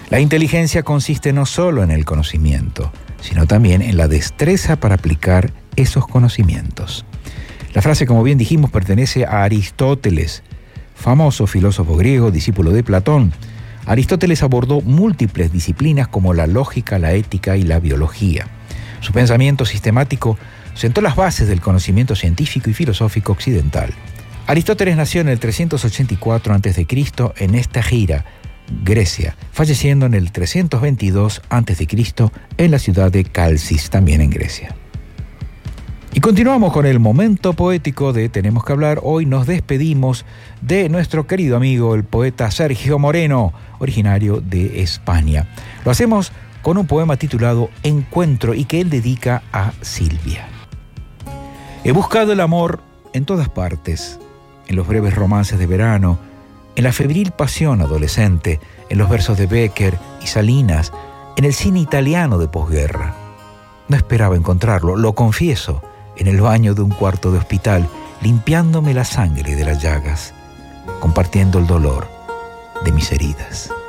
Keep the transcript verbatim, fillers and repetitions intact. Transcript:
La inteligencia consiste no solo en el conocimiento, sino también en la destreza para aplicar esos conocimientos. La frase, como bien dijimos, pertenece a Aristóteles, famoso filósofo griego, discípulo de Platón. Aristóteles abordó múltiples disciplinas como la lógica, la ética y la biología. Su pensamiento sistemático sentó las bases del conocimiento científico y filosófico occidental. Aristóteles nació en el trescientos ochenta y cuatro antes de Cristo en Estagira, Grecia, falleciendo en el trescientos veintidós antes de Cristo en la ciudad de Calcis, también en Grecia. Y continuamos con el momento poético de Tenemos que hablar. Hoy nos despedimos de nuestro querido amigo, el poeta Sergio Moreno, originario de España. Lo hacemos con un poema titulado Encuentro y que él dedica a Silvia. He buscado el amor en todas partes, en los breves romances de verano, en la febril pasión adolescente, en los versos de Becker y Salinas, en el cine italiano de posguerra. No esperaba encontrarlo, lo confieso, en el baño de un cuarto de hospital, limpiándome la sangre de las llagas, compartiendo el dolor de mis heridas.